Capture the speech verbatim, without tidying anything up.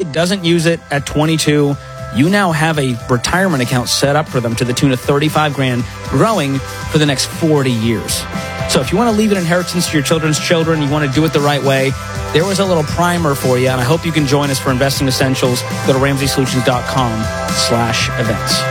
kid doesn't use it at twenty-two, you now have a retirement account set up for them to the tune of thirty-five grand, growing for the next forty years. So if you want to leave an inheritance to your children's children, you want to do it the right way, there was a little primer for you, and I hope you can join us for Investing Essentials. Go to ramsey solutions dot com slash events.